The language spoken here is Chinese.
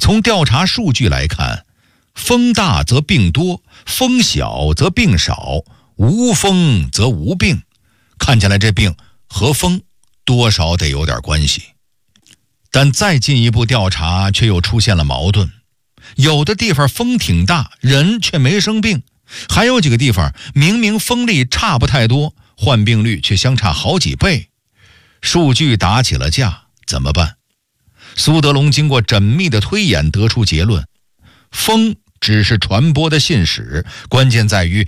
从调查数据来看，风大则病多，风小则病少，无风则无病。看起来这病和风多少得有点关系。但再进一步调查却又出现了矛盾，有的地方风挺大，人却没生病，还有几个地方明明风力差不太多，患病率却相差好几倍。数据打起了架，怎么办？苏德龙经过缜密的推演得出结论，风只是传播的信使，关键在于